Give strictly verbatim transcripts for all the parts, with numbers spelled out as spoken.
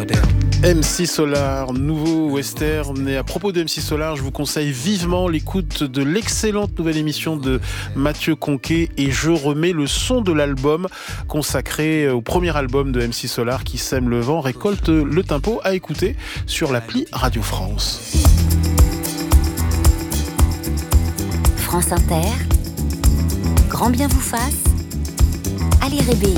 moderne. M C Solar, nouveau western. Et à propos de M C Solar, je vous conseille vivement l'écoute de l'excellente nouvelle émission de Mathieu Conquet et je remets le son de l'album consacré au premier album de M C Solar qui sème le vent, récolte le tempo, à écouter sur l'appli Radio France. France Inter, grand bien vous fasse, Ali Rébéi.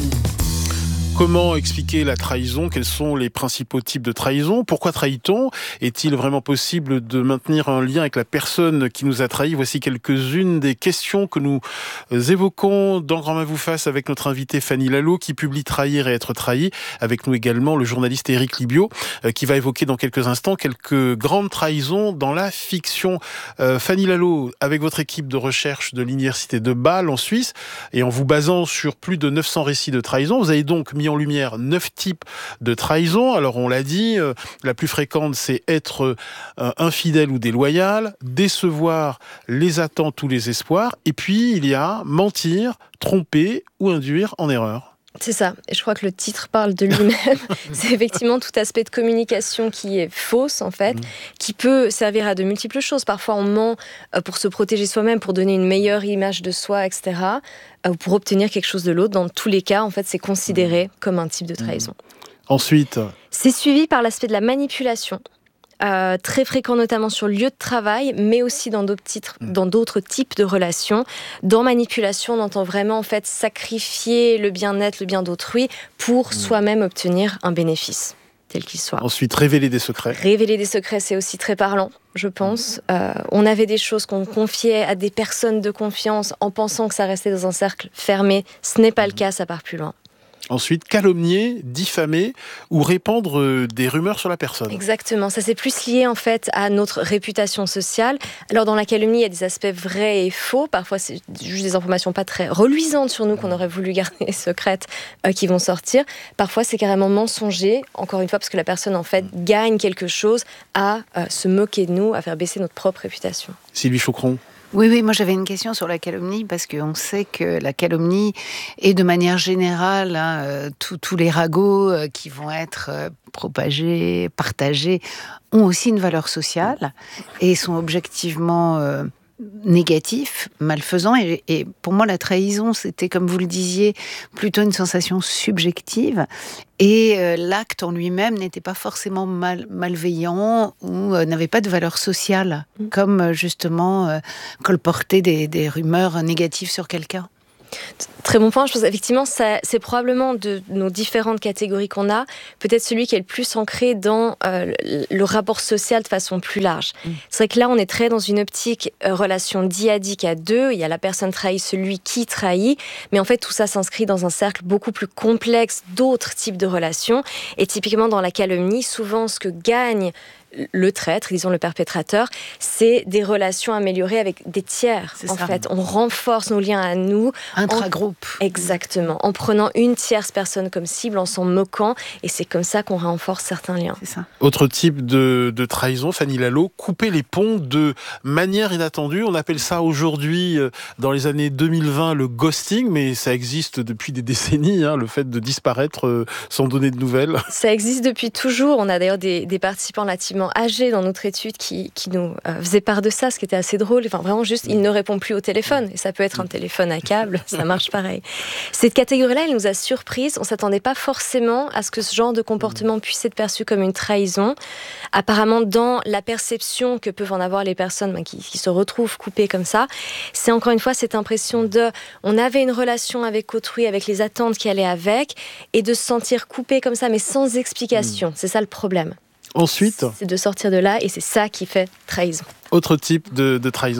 Comment expliquer la trahison ? Quels sont les principaux types de trahison ? Pourquoi trahit-on ? Est-il vraiment possible de maintenir un lien avec la personne qui nous a trahis ? Voici quelques-unes des questions que nous évoquons dans Grand Bien vous fasse avec notre invitée Fanny Lalo qui publie Trahir et être trahi. Avec nous également le journaliste Éric Libiot qui va évoquer dans quelques instants quelques grandes trahisons dans la fiction. Euh, Fanny Lalo, avec votre équipe de recherche de l'université de Bâle en Suisse et en vous basant sur plus de neuf cents récits de trahison, vous avez donc mis en lumière neuf types de trahison. Alors on l'a dit, euh, la plus fréquente c'est être euh, infidèle ou déloyal, décevoir les attentes ou les espoirs, et puis il y a mentir, tromper ou induire en erreur. C'est ça, et je crois que le titre parle de lui-même. C'est effectivement tout aspect de communication qui est fausse, en fait, mmh. qui peut servir à de multiples choses. Parfois, on ment pour se protéger soi-même, pour donner une meilleure image de soi, et cetera, ou pour obtenir quelque chose de l'autre. Dans tous les cas, en fait, c'est considéré mmh. comme un type de trahison. Mmh. Ensuite, c'est suivi par l'aspect de la manipulation. Euh, très fréquent notamment sur le lieu de travail, mais aussi dans d'autres, titres, dans d'autres types de relations. Dans manipulation, on entend vraiment en fait sacrifier le bien-être, le bien d'autrui pour mmh. soi-même obtenir un bénéfice, tel qu'il soit. Ensuite, révéler des secrets. Révéler des secrets, c'est aussi très parlant, je pense. Mmh. Euh, on avait des choses qu'on confiait à des personnes de confiance en pensant que ça restait dans un cercle fermé. Ce n'est pas mmh. le cas, ça part plus loin. Ensuite, calomnier, diffamer ou répandre des rumeurs sur la personne. Exactement, ça c'est plus lié en fait à notre réputation sociale. Alors dans la calomnie, il y a des aspects vrais et faux. Parfois c'est juste des informations pas très reluisantes sur nous qu'on aurait voulu garder secrètes euh, qui vont sortir. Parfois c'est carrément mensonger, encore une fois parce que la personne en fait gagne quelque chose à euh, se moquer de nous, à faire baisser notre propre réputation. Sylvie Chaucron. Oui, oui, moi j'avais une question sur la calomnie, parce qu'on sait que la calomnie est de manière générale, hein, euh, tous les ragots euh, qui vont être euh, propagés, partagés, ont aussi une valeur sociale et sont objectivement euh, négatifs, malfaisants. Et, et pour moi, la trahison, c'était, comme vous le disiez, plutôt une sensation subjective. Et euh, l'acte en lui-même n'était pas forcément mal, malveillant ou euh, n'avait pas de valeur sociale, mmh. comme euh, justement euh, colporter des, des rumeurs négatives sur quelqu'un. Très bon point. Je pense effectivement ça, c'est probablement de nos différentes catégories qu'on a, peut-être celui qui est le plus ancré dans euh, le rapport social de façon plus large. Mmh. C'est vrai que là, on est très dans une optique euh, relation dyadique à deux. Il y a la personne trahie, celui qui trahit. Mais en fait, tout ça s'inscrit dans un cercle beaucoup plus complexe d'autres types de relations. Et typiquement, dans la calomnie, souvent, ce que gagne le traître, disons le perpétrateur, c'est des relations améliorées avec des tiers. C'est en ça. fait, on renforce nos liens à nous. Intragroupe. En... Exactement. En prenant une tierce personne comme cible, en s'en moquant, et c'est comme ça qu'on renforce certains liens. C'est ça. Autre type de, de trahison, Fanny Lalo, couper les ponts de manière inattendue. On appelle ça aujourd'hui, dans les années deux mille vingt, le ghosting, mais ça existe depuis des décennies, hein, le fait de disparaître sans donner de nouvelles. Ça existe depuis toujours. On a d'ailleurs des, des participants relativement âgés dans notre étude qui, qui nous euh, faisaient part de ça, ce qui était assez drôle. Enfin, vraiment juste, il ne répond plus au téléphone. Et ça peut être un téléphone à câble, ça marche pareil. Cette catégorie-là, elle nous a surprises. On ne s'attendait pas forcément à ce que ce genre de comportement puisse être perçu comme une trahison. Apparemment, dans la perception que peuvent en avoir les personnes ben, qui, qui se retrouvent coupées comme ça, c'est encore une fois cette impression de... On avait une relation avec autrui, avec les attentes qui allaient avec, et de se sentir coupé comme ça, mais sans explication. Mmh. C'est ça le problème. Ensuite, c'est de sortir de là, et c'est ça qui fait trahison. Autre type de, de trahison ?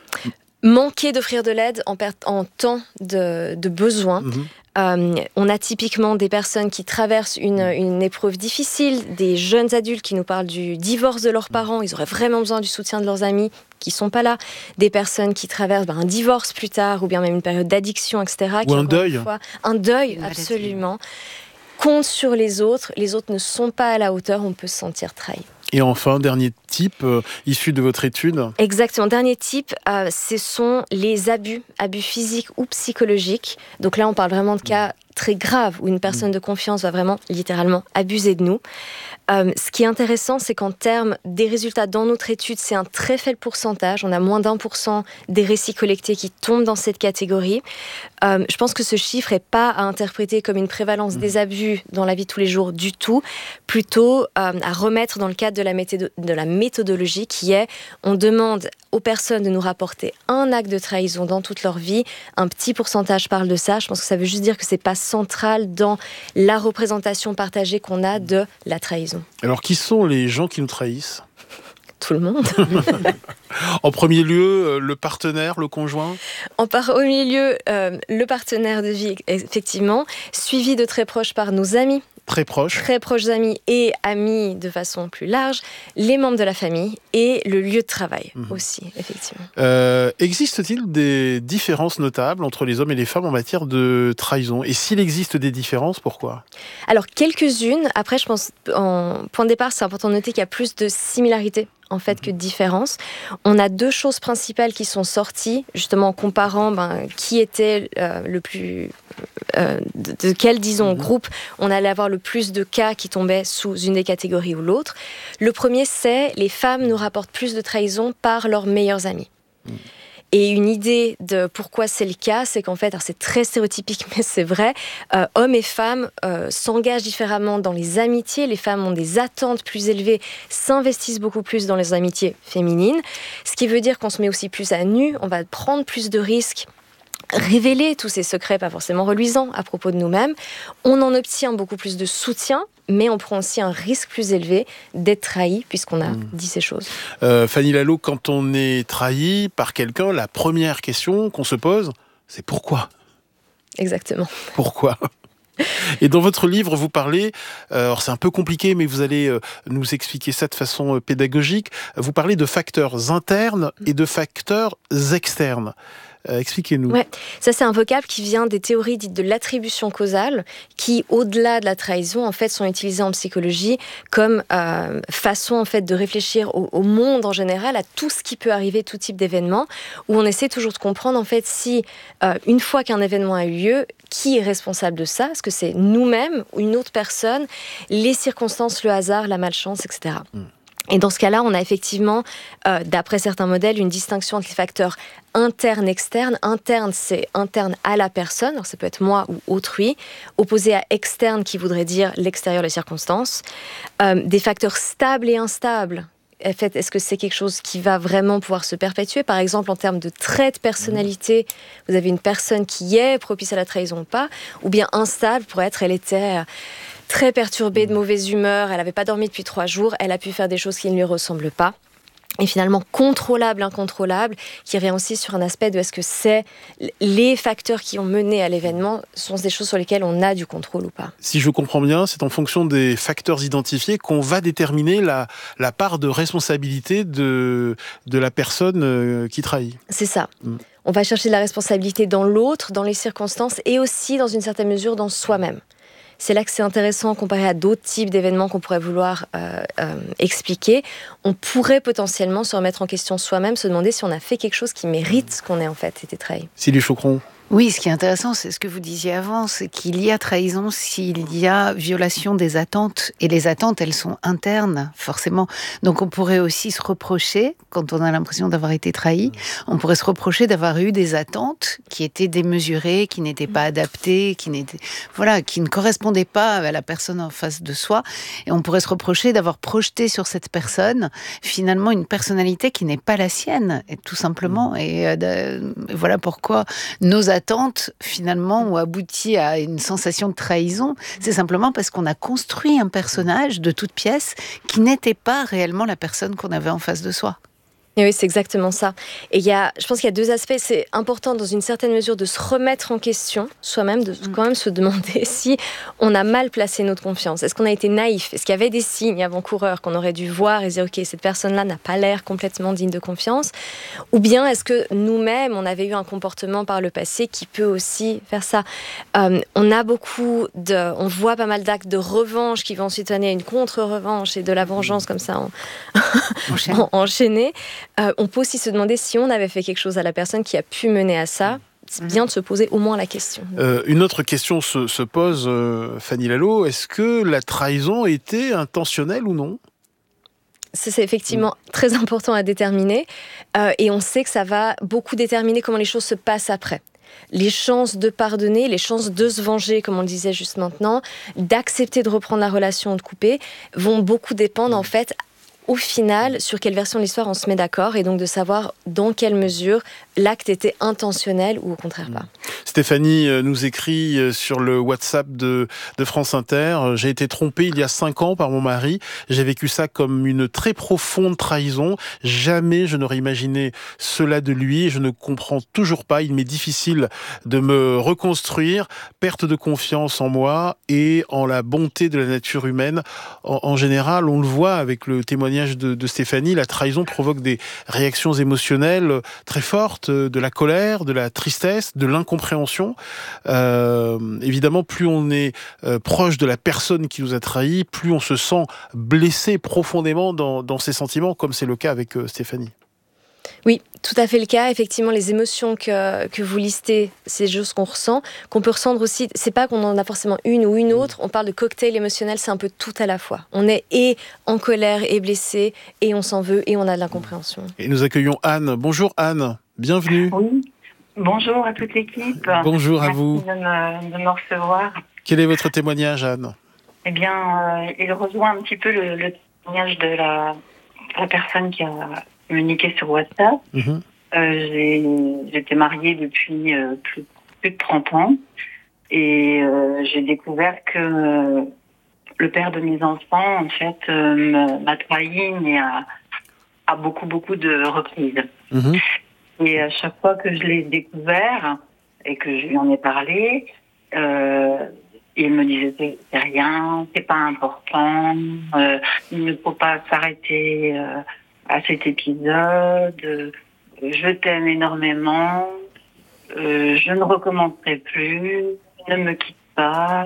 Manquer d'offrir de l'aide en, per- en temps de, de besoin. Mmh. Euh, on a typiquement des personnes qui traversent une, une épreuve difficile, des jeunes adultes qui nous parlent du divorce de leurs parents, ils auraient vraiment besoin du soutien de leurs amis qui ne sont pas là, des personnes qui traversent ben, un divorce plus tard, ou bien même une période d'addiction, et cetera. Ou un deuil. Fois, un deuil, absolument. Compte sur les autres, les autres ne sont pas à la hauteur, on peut se sentir trahi. Et enfin, dernier type, euh, issu de votre étude. Exactement, dernier type, euh, ce sont les abus, abus physiques ou psychologiques. Donc là, on parle vraiment de cas très grave, où une personne de confiance va vraiment littéralement abuser de nous. Euh, ce qui est intéressant, c'est qu'en termes des résultats dans notre étude, c'est un très faible pourcentage. On a moins d'un pour cent des récits collectés qui tombent dans cette catégorie. Euh, je pense que ce chiffre n'est pas à interpréter comme une prévalence mmh. des abus dans la vie de tous les jours du tout, plutôt euh, à remettre dans le cadre de la, méthodo- de la méthodologie qui est, on demande aux personnes de nous rapporter un acte de trahison dans toute leur vie. Un petit pourcentage parle de ça. Je pense que ça veut juste dire que c'est pas central dans la représentation partagée qu'on a de la trahison. Alors, qui sont les gens qui nous trahissent ? Tout le monde. En premier lieu, le partenaire, le conjoint ? En premier lieu, euh, le partenaire de vie, effectivement, suivi de très proche par nos amis. Très proches. Très proches amis et amis de façon plus large, les membres de la famille et le lieu de travail mmh. aussi, effectivement. Euh, existe-t-il des différences notables entre les hommes et les femmes en matière de trahison ? Et s'il existe des différences, pourquoi ? Alors, quelques-unes. Après, je pense, en point de départ, c'est important de noter qu'il y a plus de similarités en fait que de différences. On a deux choses principales qui sont sorties, justement en comparant ben, qui était euh, le plus... Euh, de, de quel, disons, mmh. groupe on allait avoir le plus de cas qui tombaient sous une des catégories ou l'autre. Le premier, c'est les femmes nous rapportent plus de trahison par leurs meilleurs amis. Mmh. Et une idée de pourquoi c'est le cas, c'est qu'en fait, alors c'est très stéréotypique, mais c'est vrai, euh, hommes et femmes euh, s'engagent différemment dans les amitiés. Les femmes ont des attentes plus élevées, s'investissent beaucoup plus dans les amitiés féminines, ce qui veut dire qu'on se met aussi plus à nu, on va prendre plus de risques, révéler tous ces secrets pas forcément reluisants à propos de nous-mêmes. On en obtient beaucoup plus de soutien, mais on prend aussi un risque plus élevé d'être trahi puisqu'on a mmh. dit ces choses. Euh, Fanny Lalo, quand on est trahi par quelqu'un, la première question qu'on se pose, c'est pourquoi ? Exactement. Pourquoi ? Et dans votre livre, vous parlez, euh, alors c'est un peu compliqué, mais vous allez euh, nous expliquer ça de façon euh, pédagogique, vous parlez de facteurs internes et de facteurs externes. Euh, expliquez-nous. Ouais, ça c'est un vocable qui vient des théories dites de l'attribution causale, qui au-delà de la trahison en fait sont utilisées en psychologie comme euh, façon en fait de réfléchir au, au monde en général, à tout ce qui peut arriver, tout type d'événement, où on essaie toujours de comprendre en fait si euh, une fois qu'un événement a eu lieu, qui est responsable de ça ? Est-ce que c'est nous-mêmes ou une autre personne, les circonstances, le hasard, la malchance, et cetera. Mm. Et dans ce cas-là, on a effectivement, euh, d'après certains modèles, une distinction entre les facteurs internes, externes. Interne, c'est interne à la personne, alors ça peut être moi ou autrui, opposé à externe, qui voudrait dire l'extérieur des circonstances. Euh, des facteurs stables et instables. En fait, est-ce que c'est quelque chose qui va vraiment pouvoir se perpétuer ? Par exemple, en termes de traits de personnalité, vous avez une personne qui est propice à la trahison ou pas, ou bien instable pourrait être, elle était très perturbée, de mauvaise humeur, elle n'avait pas dormi depuis trois jours, elle a pu faire des choses qui ne lui ressemblent pas. Et finalement, contrôlable, incontrôlable, qui revient aussi sur un aspect de est-ce que c'est les facteurs qui ont mené à l'événement sont des choses sur lesquelles on a du contrôle ou pas. Si je comprends bien, c'est en fonction des facteurs identifiés qu'on va déterminer la, la part de responsabilité de, de la personne qui trahit. C'est ça. Mmh. On va chercher de la responsabilité dans l'autre, dans les circonstances et aussi, dans une certaine mesure, dans soi-même. C'est là que c'est intéressant comparé à d'autres types d'événements qu'on pourrait vouloir euh, euh, expliquer. On pourrait potentiellement se remettre en question soi-même, se demander si on a fait quelque chose qui mérite qu'on ait en fait été trahi. Sylvie Choqueron. Oui, ce qui est intéressant, c'est ce que vous disiez avant, c'est qu'il y a trahison s'il y a violation des attentes. Et les attentes, elles sont internes, forcément. Donc on pourrait aussi se reprocher, quand on a l'impression d'avoir été trahi, on pourrait se reprocher d'avoir eu des attentes qui étaient démesurées, qui n'étaient pas adaptées, qui n'étaient, voilà, qui ne correspondaient pas à la personne en face de soi. Et on pourrait se reprocher d'avoir projeté sur cette personne, finalement, une personnalité qui n'est pas la sienne, et tout simplement. Et euh, voilà pourquoi nos attentes attentes, finalement, ont abouti à une sensation de trahison. C'est simplement parce qu'on a construit un personnage de toute pièce qui n'était pas réellement la personne qu'on avait en face de soi. Et oui, c'est exactement ça. Et il y a, je pense qu'il y a deux aspects. C'est important, dans une certaine mesure, de se remettre en question soi-même, de quand même se demander si on a mal placé notre confiance. Est-ce qu'on a été naïf ? Est-ce qu'il y avait des signes avant-coureurs qu'on aurait dû voir et dire « Ok, cette personne-là n'a pas l'air complètement digne de confiance » ? Ou bien est-ce que nous-mêmes, on avait eu un comportement par le passé qui peut aussi faire ça ? euh, On a beaucoup de... On voit pas mal d'actes de revanche qui vont ensuite donner une contre-revanche et de la vengeance comme ça en... enchaînée. Euh, on peut aussi se demander si on avait fait quelque chose à la personne qui a pu mener à ça. c'est bien de se poser au moins la question. Euh, une autre question se, se pose, euh, Fanny Lalo, est-ce que la trahison était intentionnelle ou non ? Ça, c'est effectivement très important à déterminer. Euh, et on sait que ça va beaucoup déterminer comment les choses se passent après. Les chances de pardonner, les chances de se venger, comme on le disait juste maintenant, d'accepter de reprendre la relation ou de couper, vont beaucoup dépendre, en fait, au final, sur quelle version de l'histoire on se met d'accord, et donc de savoir dans quelle mesure l'acte était intentionnel ou au contraire pas. Stéphanie nous écrit sur le WhatsApp de, de France Inter. J'ai été trompée il y a cinq ans par mon mari. J'ai vécu ça comme une très profonde trahison. Jamais je n'aurais imaginé cela de lui. Je ne comprends toujours pas. Il m'est difficile de me reconstruire. Perte de confiance en moi et en la bonté de la nature humaine. En, en général, on le voit avec le témoignage de, de Stéphanie, la trahison provoque des réactions émotionnelles très fortes, de la colère, de la tristesse, de l'incompréhension. Euh, évidemment, plus on est euh, proche de la personne qui nous a trahis, plus on se sent blessé profondément dans, dans ses sentiments, comme c'est le cas avec euh, Stéphanie. Oui, tout à fait le cas. Effectivement, les émotions que, que vous listez, c'est des choses qu'on ressent, qu'on peut ressentir aussi. C'est pas qu'on en a forcément une ou une autre. On parle de cocktail émotionnel, c'est un peu tout à la fois. On est et en colère et blessé, et on s'en veut, et on a de l'incompréhension. Et nous accueillons Anne. Bonjour Anne, bienvenue. Oui, bonjour à toute l'équipe. Bonjour à Merci vous. de me, de me recevoir. Quel est votre témoignage, Anne ? Eh bien, euh, il rejoint un petit peu le, le témoignage de la, la personne qui a me niqué sur WhatsApp. Mmh. Euh, j'ai, j'étais mariée depuis euh, plus, plus de trente ans et euh, j'ai découvert que euh, le père de mes enfants, en fait, euh, m'a trahi, mais à, à beaucoup, beaucoup de reprises. Mmh. Et à chaque fois que je l'ai découvert et que je lui en ai parlé, euh, il me disait c'est, c'est rien, c'est pas important, euh, il ne faut pas s'arrêter euh, à cet épisode, euh, je t'aime énormément, euh, je ne recommencerai plus, ne me quitte pas.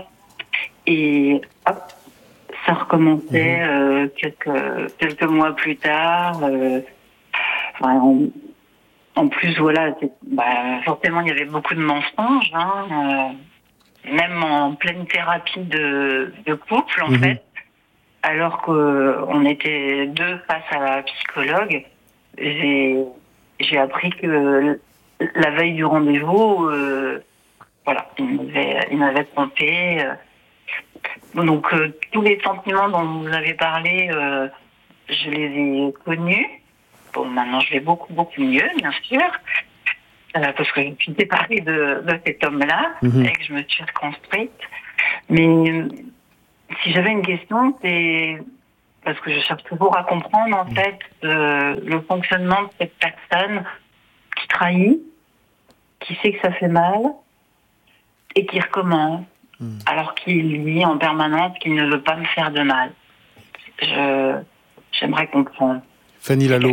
Et hop, ça recommençait euh, quelques, quelques mois plus tard. Euh, enfin, on, en plus, voilà, c'est, bah, forcément, il y avait beaucoup de mensonges, hein, euh, même en pleine thérapie de, de couple, en mmh. fait. Alors qu'on était deux face à la psychologue, j'ai, j'ai appris que la veille du rendez-vous, euh, voilà, il m'avait, il m'avait trompé. Euh, donc, euh, tous les sentiments dont vous avez parlé, euh, je les ai connus. Bon, maintenant, je vais beaucoup, beaucoup mieux, bien sûr, euh, parce que je me suis séparée de, de cet homme-là mmh. et que je me suis reconstruite. Mais si j'avais une question, c'est parce que je cherche toujours à comprendre, en fait, euh, le fonctionnement de cette personne qui trahit, qui sait que ça fait mal et qui recommence, mmh. alors qu'il dit en permanence qu'il ne veut pas me faire de mal. Je, j'aimerais comprendre. Fanny Lalo.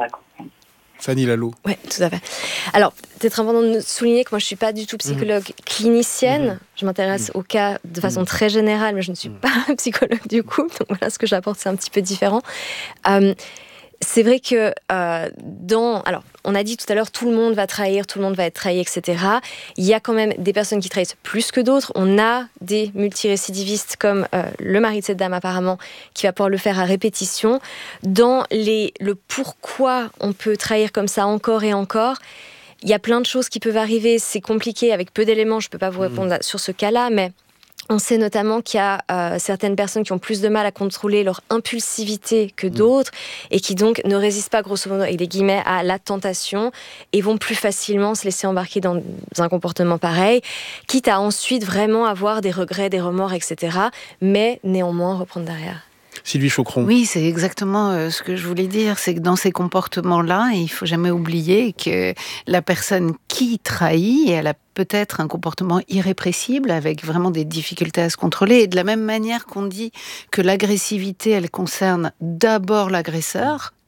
Fanny Lalo. Oui, tout à fait. Alors, peut-être important de souligner que moi, je ne suis pas du tout psychologue mmh. clinicienne. Mmh. Je m'intéresse mmh. au cas de façon mmh. très générale, mais je ne suis mmh. pas psychologue du coup. Donc voilà, ce que j'apporte, c'est un petit peu différent. Euh, c'est vrai que euh, dans... Alors, on a dit tout à l'heure, tout le monde va trahir, tout le monde va être trahi, et cetera. Il y a quand même des personnes qui trahissent plus que d'autres. On a des multirécidivistes comme euh, le mari de cette dame apparemment, qui va pouvoir le faire à répétition. Dans les, le pourquoi on peut trahir comme ça encore et encore, il y a plein de choses qui peuvent arriver. C'est compliqué, avec peu d'éléments, je ne peux pas vous répondre mmh. sur ce cas-là, mais... On sait notamment qu'il y a euh, certaines personnes qui ont plus de mal à contrôler leur impulsivité que d'autres mmh. et qui donc ne résistent pas, grosso modo, avec des guillemets, à la tentation et vont plus facilement se laisser embarquer dans un comportement pareil, quitte à ensuite vraiment avoir des regrets, des remords, et cetera, mais néanmoins reprendre derrière. Sylvie Chaucron. Oui, c'est exactement euh, ce que je voulais dire. C'est que dans ces comportements-là, il ne faut jamais oublier que la personne qui trahit, elle a peut-être un comportement irrépressible avec vraiment des difficultés à se contrôler. Et de la même manière qu'on dit que l'agressivité, elle concerne d'abord l'agresseur,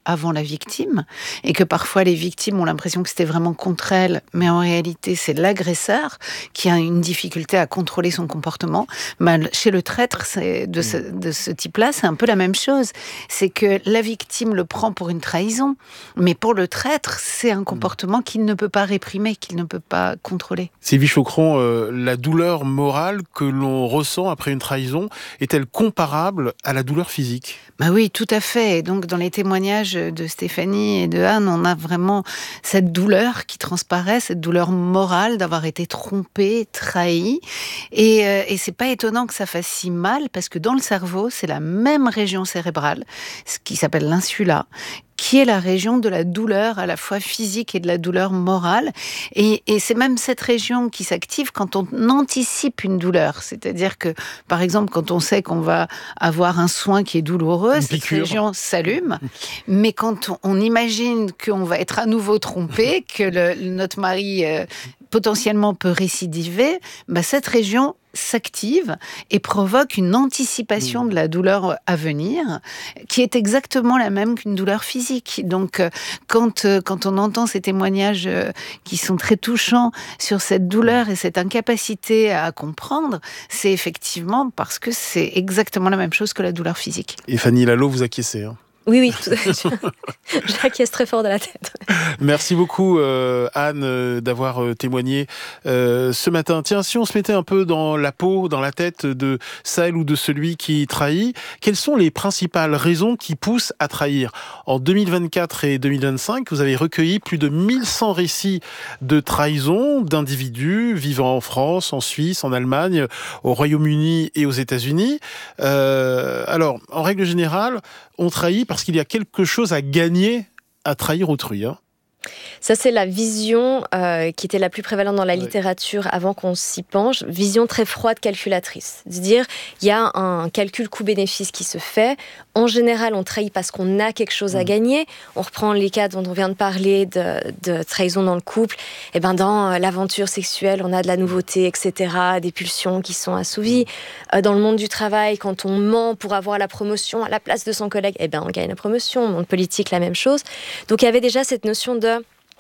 avant la victime, et que parfois les victimes ont l'impression que c'était vraiment contre elles, mais en réalité c'est l'agresseur qui a une difficulté à contrôler son comportement. Ben, chez le traître c'est de, ce, de ce type-là, c'est un peu la même chose. C'est que la victime le prend pour une trahison, mais pour le traître, c'est un comportement qu'il ne peut pas réprimer, qu'il ne peut pas contrôler. Sylvie Chaucron, euh, la douleur morale que l'on ressent après une trahison est-elle comparable à la douleur physique ? Bah oui, tout à fait. Et donc, dans les témoignages de Stéphanie et de Anne, on a vraiment cette douleur qui transparaît, cette douleur morale d'avoir été trompé, trahi. Et, euh, et c'est pas étonnant que ça fasse si mal, parce que dans le cerveau, c'est la même région cérébrale, ce qui s'appelle l'insula, qui est la région de la douleur à la fois physique et de la douleur morale. Et, et c'est même cette région qui s'active quand on anticipe une douleur. C'est-à-dire que, par exemple, quand on sait qu'on va avoir un soin qui est douloureux, cette région s'allume. Mais quand on, on imagine qu'on va être à nouveau trompé, que le, notre mari euh, potentiellement peut récidiver, bah cette région s'active et provoque une anticipation de la douleur à venir, qui est exactement la même qu'une douleur physique. Donc, quand, quand on entend ces témoignages qui sont très touchants sur cette douleur et cette incapacité à comprendre, c'est effectivement parce que c'est exactement la même chose que la douleur physique. Et Fanny Lalo, vous acquiescez, hein ? Oui, oui, tout... j'acquiesce très fort de la tête. Merci beaucoup, euh, Anne, euh, d'avoir euh, témoigné euh, ce matin. Tiens, si on se mettait un peu dans la peau, dans la tête de celle ou de celui qui trahit, quelles sont les principales raisons qui poussent à trahir ? En deux mille vingt-quatre et deux mille vingt-cinq, vous avez recueilli plus de mille cent récits de trahison d'individus vivant en France, en Suisse, en Allemagne, au Royaume-Uni et aux États-Unis. Euh, alors, en règle générale, on trahit parce qu'il y a quelque chose à gagner à trahir autrui. Hein. Ça, c'est la vision euh, qui était la plus prévalente dans la ouais. littérature avant qu'on s'y penche. Vision très froide, calculatrice. De dire, il y a un calcul coût-bénéfice qui se fait. En général, on trahit parce qu'on a quelque chose à gagner. On reprend les cas dont on vient de parler de, de trahison dans le couple. Et ben, dans l'aventure sexuelle, on a de la nouveauté, et cetera, des pulsions qui sont assouvies. Euh, dans le monde du travail, quand on ment pour avoir la promotion à la place de son collègue, eh ben, on gagne la promotion. Dans le monde politique, la même chose. Donc, il y avait déjà cette notion de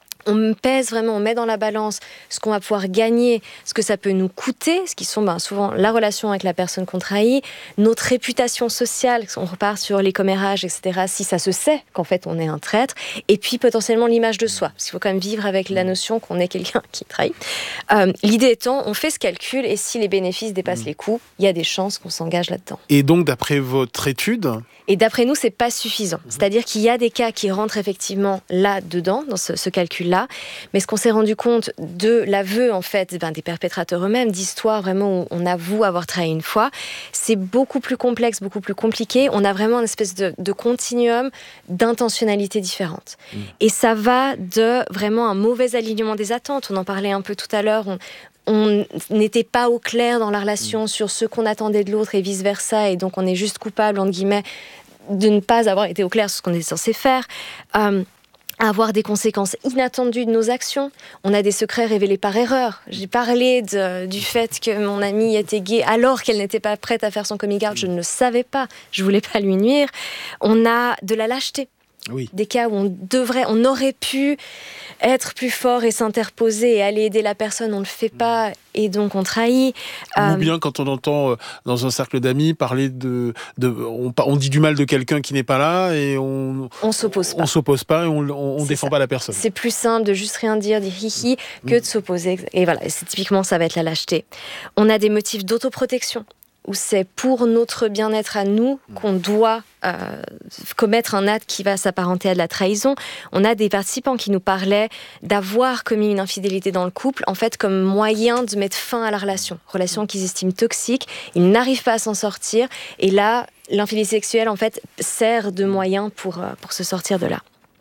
on pèse vraiment, on met dans la balance ce qu'on va pouvoir gagner, ce que ça peut nous coûter, ce qui sont ben, souvent la relation avec la personne qu'on trahit, notre réputation sociale, on repart sur les commérages, et cetera, si ça se sait qu'en fait on est un traître, et puis potentiellement l'image de soi, parce qu'il faut quand même vivre avec la notion qu'on est quelqu'un qui trahit. Euh, l'idée étant, on fait ce calcul, et si les bénéfices dépassent les coûts, il y a des chances qu'on s'engage là-dedans. Et donc, d'après votre étude... Et d'après nous, c'est pas suffisant. C'est-à-dire qu'il y a des cas qui rentrent effectivement là-dedans, dans ce, ce calcul-là. Mais ce qu'on s'est rendu compte de l'aveu, en fait, ben, des perpétrateurs eux-mêmes, d'histoires vraiment où on avoue avoir trahi une fois, c'est beaucoup plus complexe, beaucoup plus compliqué. On a vraiment une espèce de, de continuum d'intentionnalité différente. Mmh. Et ça va de vraiment un mauvais alignement des attentes. On en parlait un peu tout à l'heure. On, on n'était pas au clair dans la relation mmh. sur ce qu'on attendait de l'autre et vice-versa. Et donc, on est juste coupable, entre guillemets, de ne pas avoir été au clair sur ce qu'on est censé faire, euh, avoir des conséquences inattendues de nos actions. On a des secrets révélés par erreur. J'ai parlé de, du fait que mon amie était gay alors qu'elle n'était pas prête à faire son coming out. Je ne le savais pas. Je voulais pas lui nuire. On a de la lâcheté. Oui. Des cas où on devrait, on aurait pu être plus fort et s'interposer et aller aider la personne, on ne le fait pas et donc on trahit. Ou euh... bien quand on entend dans un cercle d'amis parler de, de on, on dit du mal de quelqu'un qui n'est pas là et on on s'oppose pas, on s'oppose pas et on, on, on défend ça. Pas la personne. C'est plus simple de juste rien dire, dire hihi, que mmh. de s'opposer. Et voilà, c'est typiquement ça va être la lâcheté. On a des motifs d'autoprotection, où c'est pour notre bien-être à nous qu'on doit euh, commettre un acte qui va s'apparenter à de la trahison. On a des participants qui nous parlaient d'avoir commis une infidélité dans le couple, en fait, comme moyen de mettre fin à la relation. Relation qu'ils estiment toxique, ils n'arrivent pas à s'en sortir, et là, l'infidélité sexuelle, en fait, sert de moyen pour, euh, pour se sortir de là.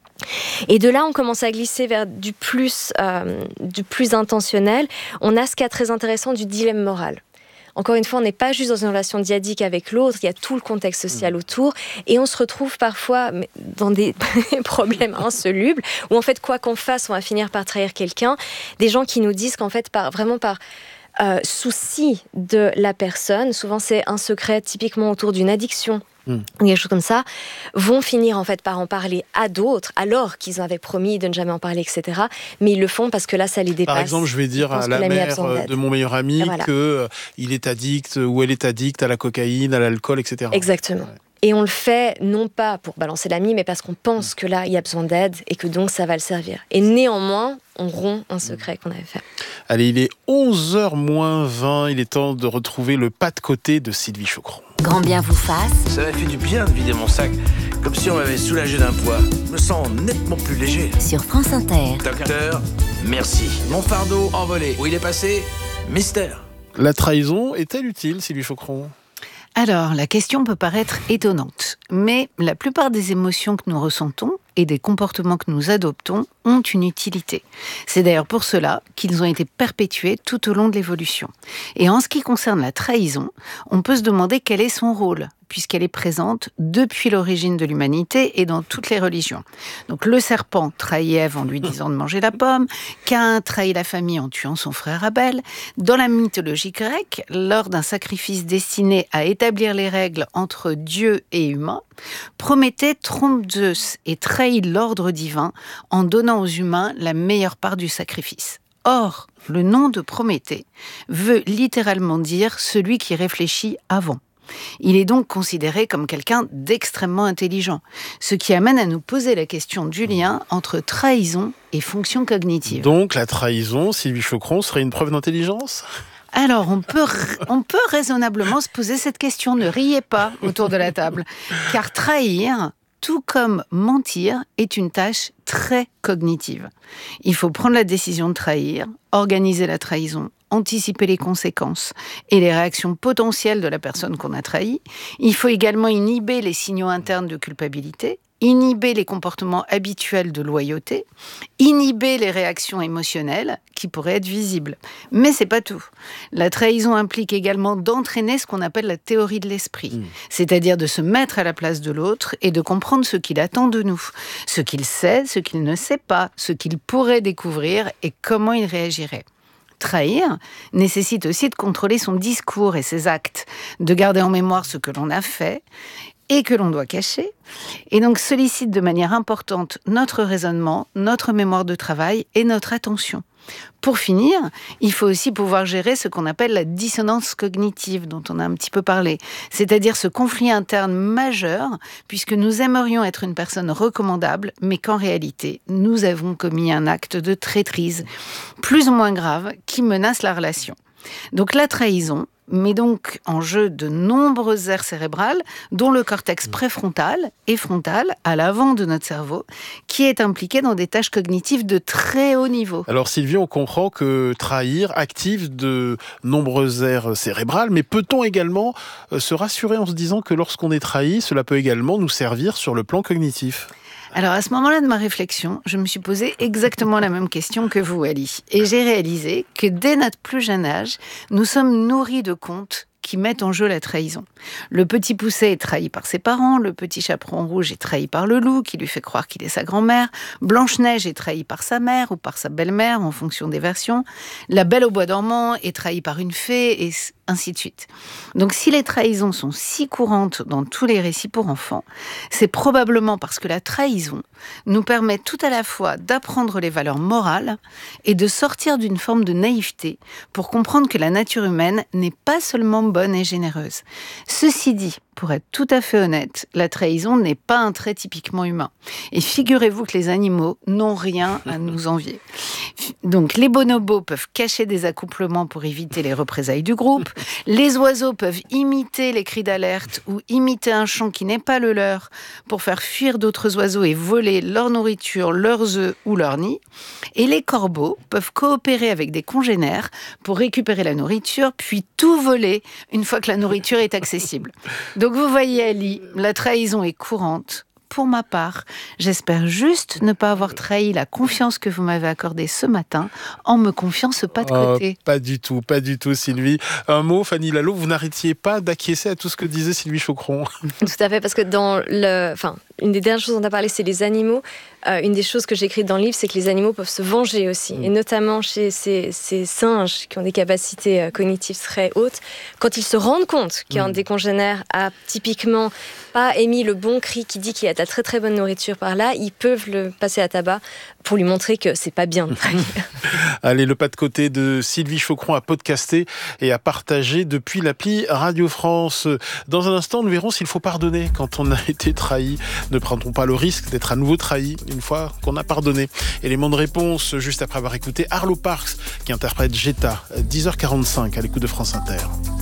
Et de là, on commence à glisser vers du plus, euh, du plus intentionnel. On a ce cas très intéressant du dilemme moral. Encore une fois, on n'est pas juste dans une relation dyadique avec l'autre, il y a tout le contexte social autour, et on se retrouve parfois dans des problèmes insolubles, où en fait, quoi qu'on fasse, on va finir par trahir quelqu'un. Des gens qui nous disent qu'en fait, par, vraiment par euh, souci de la personne, souvent c'est un secret typiquement autour d'une addiction, mmh. ou des choses comme ça, vont finir en fait par en parler à d'autres, alors qu'ils avaient promis de ne jamais en parler, et cetera. Mais ils le font parce que là, ça les dépasse. Par exemple, je vais dire à la mère de mon meilleur ami voilà. qu'il euh, est addict ou elle est addict à la cocaïne, à l'alcool, et cetera. Exactement. Ouais. Et on le fait non pas pour balancer l'ami, mais parce qu'on pense que là, il y a besoin d'aide et que donc ça va le servir. Et néanmoins, on rompt un secret qu'on avait fait. Allez, il est onze heures moins vingt. Il est temps de retrouver le pas de côté de Sylvie Chocron. Grand bien vous fasse. Ça m'a fait du bien de vider mon sac, comme si on m'avait soulagé d'un poids. Je me sens nettement plus léger. Sur France Inter. Docteur, merci. Mon fardeau envolé. Où il est passé ? Mystère. La trahison est-elle utile, Sylvie Chocron ? Alors, la question peut paraître étonnante, mais la plupart des émotions que nous ressentons et des comportements que nous adoptons ont une utilité. C'est d'ailleurs pour cela qu'ils ont été perpétués tout au long de l'évolution. Et en ce qui concerne la trahison, on peut se demander quel est son rôle, puisqu'elle est présente depuis l'origine de l'humanité et dans toutes les religions. Donc le serpent trahit Ève en lui disant de manger la pomme, Caïn trahit la famille en tuant son frère Abel. Dans la mythologie grecque, lors d'un sacrifice destiné à établir les règles entre Dieu et humains, Prométhée trompe Zeus et trahit l'ordre divin en donnant aux humains la meilleure part du sacrifice. Or, le nom de Prométhée veut littéralement dire celui qui réfléchit avant. Il est donc considéré comme quelqu'un d'extrêmement intelligent, ce qui amène à nous poser la question du lien entre trahison et fonction cognitive. Donc la trahison, Sylvie Chocron, serait une preuve d'intelligence ? Alors, on peut, on peut raisonnablement se poser cette question. Ne riez pas autour de la table. Car trahir, tout comme mentir, est une tâche très cognitive. Il faut prendre la décision de trahir, organiser la trahison, anticiper les conséquences et les réactions potentielles de la personne qu'on a trahie. Il faut également inhiber les signaux internes de culpabilité, inhiber les comportements habituels de loyauté, inhiber les réactions émotionnelles qui pourraient être visibles. Mais c'est pas tout. La trahison implique également d'entraîner ce qu'on appelle la théorie de l'esprit, mmh. c'est-à-dire de se mettre à la place de l'autre et de comprendre ce qu'il attend de nous, ce qu'il sait, ce qu'il ne sait pas, ce qu'il pourrait découvrir et comment il réagirait. Trahir nécessite aussi de contrôler son discours et ses actes, de garder en mémoire ce que l'on a fait et que l'on doit cacher, et donc sollicite de manière importante notre raisonnement, notre mémoire de travail et notre attention. Pour finir, il faut aussi pouvoir gérer ce qu'on appelle la dissonance cognitive, dont on a un petit peu parlé, c'est-à-dire ce conflit interne majeur, puisque nous aimerions être une personne recommandable, mais qu'en réalité, nous avons commis un acte de traîtrise, plus ou moins grave, qui menace la relation. Donc la trahison met donc en jeu de nombreuses aires cérébrales, dont le cortex préfrontal et frontal, à l'avant de notre cerveau, qui est impliqué dans des tâches cognitives de très haut niveau. Alors Sylvie, on comprend que trahir active de nombreuses aires cérébrales, mais peut-on également se rassurer en se disant que lorsqu'on est trahi, cela peut également nous servir sur le plan cognitif ? Alors, à ce moment-là de ma réflexion, je me suis posé exactement la même question que vous, Ali. Et j'ai réalisé que dès notre plus jeune âge, nous sommes nourris de contes qui mettent en jeu la trahison. Le petit Poucet est trahi par ses parents, le petit Chaperon rouge est trahi par le loup, qui lui fait croire qu'il est sa grand-mère, Blanche-Neige est trahie par sa mère ou par sa belle-mère, en fonction des versions, la Belle au bois dormant est trahie par une fée, et ainsi de suite. Donc si les trahisons sont si courantes dans tous les récits pour enfants, c'est probablement parce que la trahison nous permet tout à la fois d'apprendre les valeurs morales et de sortir d'une forme de naïveté pour comprendre que la nature humaine n'est pas seulement bonne et généreuse. Ceci dit, pour être tout à fait honnête, la trahison n'est pas un trait typiquement humain. Et figurez-vous que les animaux n'ont rien à nous envier. Donc les bonobos peuvent cacher des accouplements pour éviter les représailles du groupe. Les oiseaux peuvent imiter les cris d'alerte ou imiter un chant qui n'est pas le leur pour faire fuir d'autres oiseaux et voler leur nourriture, leurs œufs ou leur nid. Et les corbeaux peuvent coopérer avec des congénères pour récupérer la nourriture, puis tout voler une fois que la nourriture est accessible. Donc vous voyez, Ali, la trahison est courante pour ma part, j'espère juste ne pas avoir trahi la confiance que vous m'avez accordée ce matin en me confiant ce pas de côté. Oh, pas du tout, pas du tout, Sylvie. Un mot, Fanny Lalo, vous n'arrêtiez pas d'acquiescer à tout ce que disait Sylvie Choqueron. Tout à fait, parce que dans le... Enfin, une des dernières choses dont on a parlé, c'est les animaux. Euh, une des choses que j'ai écrites dans le livre, c'est que les animaux peuvent se venger aussi. Mmh. Et notamment chez ces, ces singes qui ont des capacités euh, cognitives très hautes. Quand ils se rendent compte qu'un mmh. des congénères a typiquement pas émis le bon cri qui dit qu'il y a de la très très bonne nourriture par là, ils peuvent le passer à tabac pour lui montrer que c'est pas bien de trahir. Allez, le pas de côté de Sylvie Choqueron à podcaster et à partager depuis l'appli Radio France. Dans un instant, nous verrons s'il faut pardonner quand on a été trahi. Ne prendrons pas le risque d'être à nouveau trahi une fois qu'on a pardonné. Élément de réponse juste après avoir écouté Arlo Parks qui interprète Jetta, dix heures quarante-cinq à l'écoute de France Inter.